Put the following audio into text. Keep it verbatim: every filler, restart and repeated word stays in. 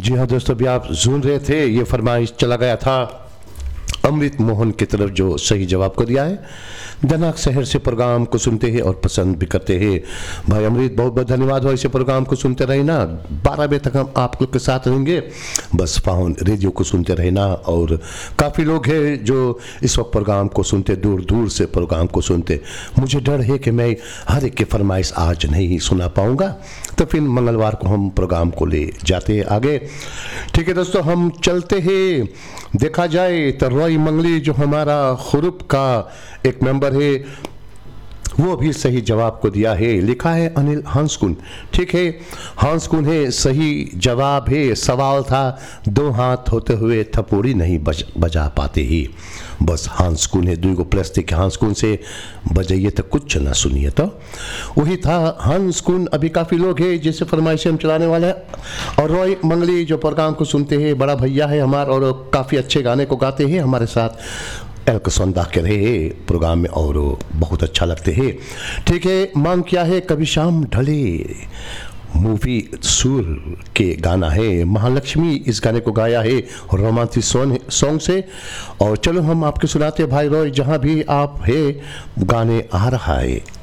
जी हाँ दोस्तों, अभी आप सुन रहे थे, ये फरमाइश चला गया था अमृत मोहन की तरफ जो सही जवाब को दिया है। धनाक शहर से प्रोग्राम को सुनते हैं और पसंद भी करते हैं। भाई अमृत, बहुत बहुत धन्यवाद हो, इसे प्रोग्राम को सुनते रहे ना, बारह बजे तक हम आप लोग के साथ रहेंगे। बस फाउन रेडियो को सुनते रहना। और काफ़ी लोग हैं जो इस वक्त प्रोग्राम को सुनते, दूर दूर से प्रोग्राम को सुनते। मुझे डर है कि मैं हर एक की फरमाइश आज नहीं सुना पाऊँगा, तो फिर मंगलवार को हम प्रोग्राम को ले जाते हैं आगे। ठीक है दोस्तों, हम चलते हैं। देखा जाए तो रॉय मंगली जो हमारा खुरुप का एक मेंबर है, वो भी सही जवाब को दिया है। लिखा है अनिल हंसकुन। ठीक है, हंसकुन है सही जवाब है। सवाल था दो हाथ होते हुए थपोड़ी नहीं बज, बजा पाते ही। बस हंसकुन है, दुगो प्लास्टिक हंसकुन से बजाइए तो कुछ ना सुनिए, तो वही था हंसकुन। अभी काफ़ी लोग हैं जैसे फरमाइशें हम चलाने वाले हैं। और रॉय मंगली जो प्रोग्राम को सुनते हैं, बड़ा भैया है हमारा और काफ़ी अच्छे गाने को गाते हैं हमारे साथ। एल्क सौंदा के रहे प्रोग्राम में और बहुत अच्छा लगते हैं। ठीक है, मांग क्या है कभी शाम ढले मूवी सुर के गाना है। महालक्ष्मी इस गाने को गाया है रोमांटिक सॉन्ग से। और चलो हम आपके सुनाते भाई रॉय, जहाँ भी आप है गाने आ रहा है।